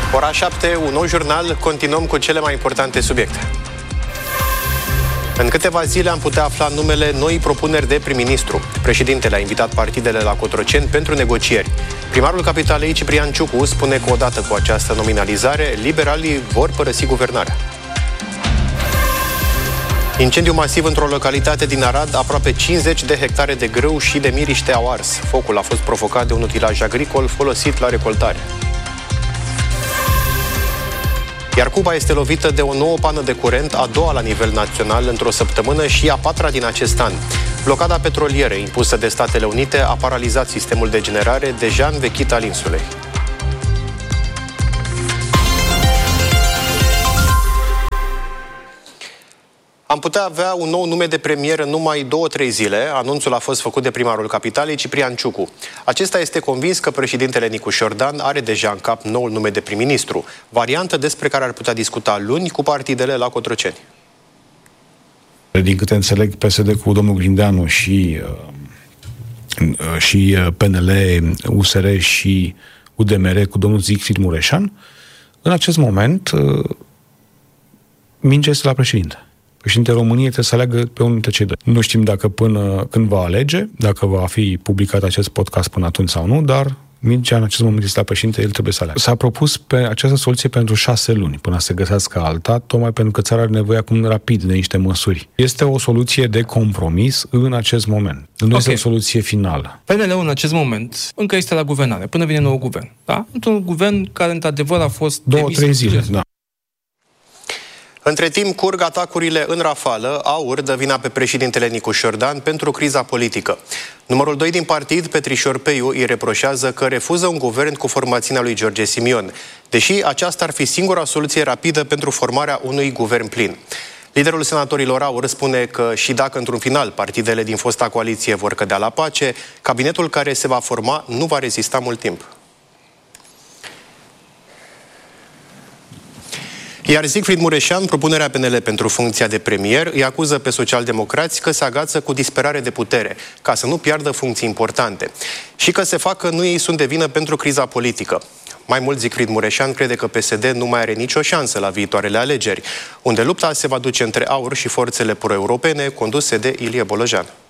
Ora 7, un nou jurnal, continuăm cu cele mai importante subiecte. În câteva zile am putea afla numele noii propuneri de prim-ministru. Președintele a invitat partidele la Cotroceni pentru negocieri. Primarul Capitalei, Ciprian Ciucu, spune că odată cu această nominalizare, liberalii vor părăsi guvernarea. Incendiu masiv într-o localitate din Arad, aproape 50 de hectare de grâu și de miriște au ars. Focul a fost provocat de un utilaj agricol folosit la recoltare. Iar Cuba este lovită de o nouă pană de curent, a doua la nivel național într-o săptămână și a patra din acest an. Blocada petrolieră impusă de Statele Unite a paralizat sistemul de generare deja învechit al insulei. Am putea avea un nou nume de premier în numai 2-3 zile. Anunțul a fost făcut de primarul Capitalei, Ciprian Ciucu. Acesta este convins că președintele Nicu Șordan are deja în cap noul nume de prim-ministru, variantă despre care ar putea discuta luni cu partidele la Cotroceni. Din câte înțeleg, PSD cu domnul Grindeanu și PNL, USR și UDMR cu domnul Siegfried Mureșan, în acest moment mingea este la președinte. Președintele României trebuie să aleagă pe unul dintre cei doi. Nu știm dacă până când va alege, dacă va fi publicat acest podcast până atunci sau nu, dar mingea în acest moment este la președinte, el trebuie să aleagă. S-a propus pe această soluție pentru 6 luni, până să se găsească alta, tocmai pentru că țara are nevoie acum rapid de niște măsuri. Este o soluție de compromis în acest moment. Nu este o soluție finală. PNL-ul în acest moment încă este la guvernare, până vine nou guvern. Da? Într-un guvern care, într-adevăr, a fost 2-3 zile, da. Între timp, curg atacurile în rafală. AUR dă vina pe președintele Nicu Șordan pentru criza politică. Numărul 2 din partid, Petrișor Peiu, îi reproșează că refuză un guvern cu formațiunea lui George Simion, deși aceasta ar fi singura soluție rapidă pentru formarea unui guvern plin. Liderul senatorilor AUR spune că și dacă într-un final partidele din fosta coaliție vor cădea la pace, cabinetul care se va forma nu va rezista mult timp. Iar Siegfried Mureșan, propunerea PNL pentru funcția de premier, îi acuză pe socialdemocrați că se agață cu disperare de putere, ca să nu piardă funcții importante. Și că se fac că nu ei sunt de vină pentru criza politică. Mai mult, Siegfried Mureșan crede că PSD nu mai are nicio șansă la viitoarele alegeri, unde lupta se va duce între AUR și forțele pro-europene conduse de Ilie Bolojan.